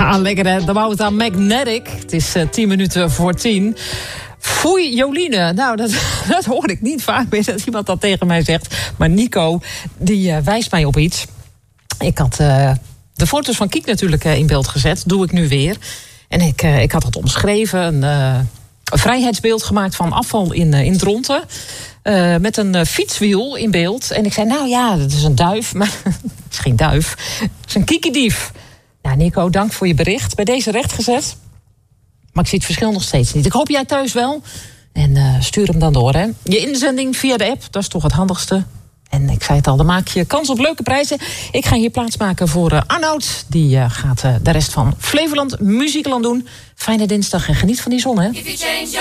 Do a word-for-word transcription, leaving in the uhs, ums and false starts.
Ja, lekker hè. Dan bouwen we het aan Magnetic. Het is uh, tien minuten voor tien. Foei, Joline. Nou, dat, dat hoor ik niet vaak meer dat iemand dat tegen mij zegt. Maar Nico, die uh, wijst mij op iets. Ik had uh, de foto's van Kiek natuurlijk uh, in beeld gezet. Doe ik nu weer. En ik, uh, ik had het omschreven. Een, uh, een vrijheidsbeeld gemaakt van afval in, uh, in Dronten. Uh, met een uh, fietswiel in beeld. En ik zei, nou ja, dat is een duif. Maar het is geen duif. Het is een kiekendief. Nou, Nico, dank voor je bericht. Bij deze rechtgezet. Maar ik zie het verschil nog steeds niet. Ik hoop jij thuis wel. En uh, stuur hem dan door, hè. Je inzending via de app, dat is toch het handigste. En ik zei het al, dan maak je kans op leuke prijzen. Ik ga hier plaatsmaken voor uh, Arnoud. Die uh, gaat uh, de rest van Flevoland Muziekland doen. Fijne dinsdag en geniet van die zon, hè.